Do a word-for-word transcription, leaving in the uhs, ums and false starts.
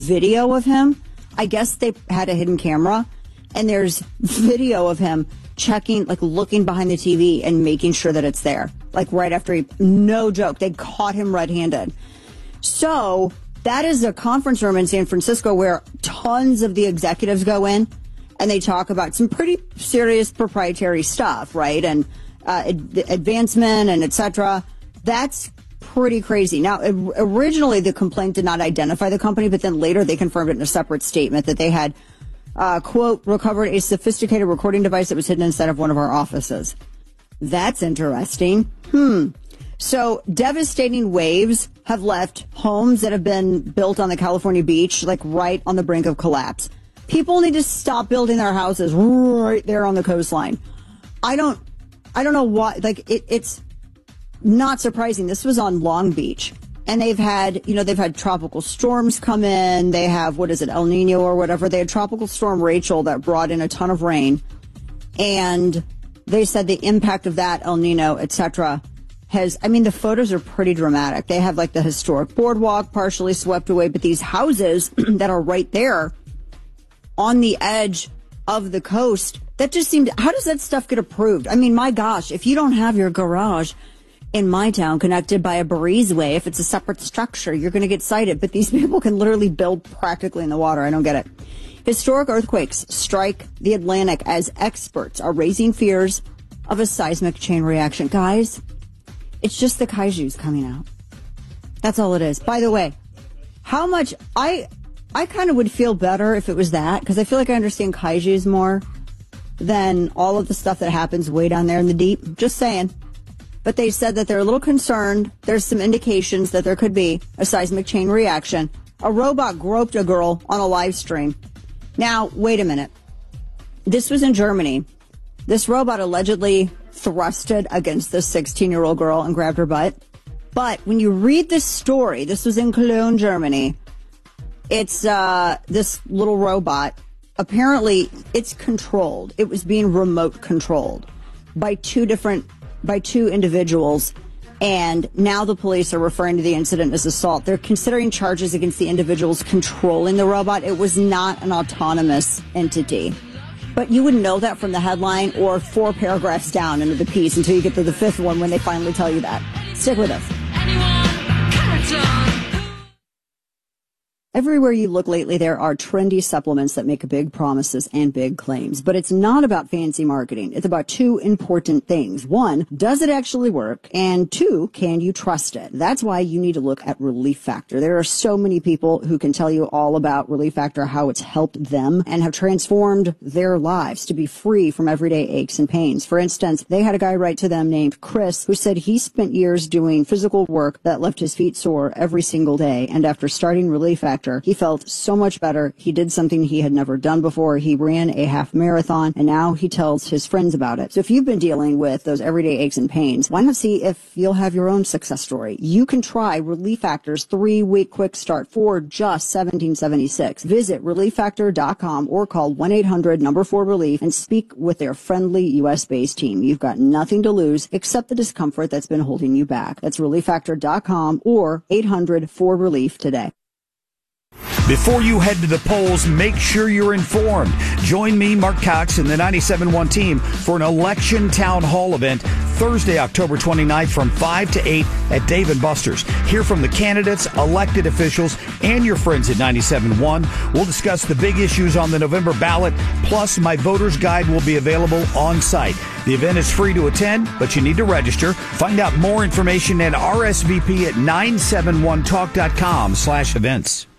video of him. I guess they had a hidden camera, and there's video of him checking, like looking behind the T V and making sure that it's there. Like right after he, no joke, they caught him red-handed. So that is a conference room in San Francisco where tons of the executives go in and they talk about some pretty serious proprietary stuff, right? And uh, ad- advancement and et cetera. That's pretty crazy. Now, originally the complaint did not identify the company, but then later they confirmed it in a separate statement that they had, uh, quote, recovered a sophisticated recording device that was hidden inside of one of our offices. That's interesting. Hmm. So devastating waves have left homes that have been built on the California beach, like right on the brink of collapse. People need to stop building their houses right there on the coastline. I don't, I don't know why, like it, it's not surprising. This was on Long Beach, and they've had, you know, they've had tropical storms come in. They have, what is it, El Nino or whatever. They had Tropical Storm Rachel that brought in a ton of rain, and they said the impact of that, El Nino, et cetera, has, I mean, the photos are pretty dramatic. They have like the historic boardwalk partially swept away, but these houses that are right there on the edge of the coast, that just seemed, how does that stuff get approved? I mean, my gosh, if you don't have your garage in my town connected by a breezeway, if it's a separate structure, you're going to get cited. But these people can literally build practically in the water. I don't get it. Historic earthquakes strike the Atlantic as experts are raising fears of a seismic chain reaction. Guys, it's just the kaijus coming out. That's all it is. By the way, how much I I kind of would feel better if it was that, because I feel like I understand kaijus more than all of the stuff that happens way down there in the deep. Just saying. But they said that they're a little concerned. There's some indications that there could be a seismic chain reaction. A robot groped a girl on a live stream. Now, wait a minute. This was in Germany. This robot allegedly thrusted against this sixteen-year-old girl and grabbed her butt. But when you read this story, this was in Cologne, Germany. It's uh, this little robot. Apparently, it's controlled. It was being remote controlled by two different, by two individuals. And now the police are referring to the incident as assault. They're considering charges against the individuals controlling the robot. It was not an autonomous entity. But you wouldn't know that from the headline or four paragraphs down into the piece until you get to the fifth one when they finally tell you that. Stick with us. Everywhere you look lately, there are trendy supplements that make big promises and big claims. But it's not about fancy marketing. It's about two important things. One, does it actually work? And two, can you trust it? That's why you need to look at Relief Factor. There are so many people who can tell you all about Relief Factor, how it's helped them and have transformed their lives to be free from everyday aches and pains. For instance, they had a guy write to them named Chris who said he spent years doing physical work that left his feet sore every single day. And after starting Relief Factor, he felt so much better. He did something he had never done before. He ran a half marathon, and now he tells his friends about it. So if you've been dealing with those everyday aches and pains, why not see if you'll have your own success story? You can try Relief Factor's three-week quick start for just seventeen seventy-six. Visit relief factor dot com or call one eight hundred number four relief and speak with their friendly U S-based team. You've got nothing to lose except the discomfort that's been holding you back. That's relief factor dot com or eight hundred four relief today. Before you head to the polls, make sure you're informed. Join me, Mark Cox, and the ninety-seven point one team for an election town hall event Thursday, October twenty-ninth from five to eight at Dave and Buster's. Hear from the candidates, elected officials, and your friends at ninety-seven point one. We'll discuss the big issues on the November ballot, plus my voter's guide will be available on site. The event is free to attend, but you need to register. Find out more information and R S V P at nine seven one talk dot com slash events.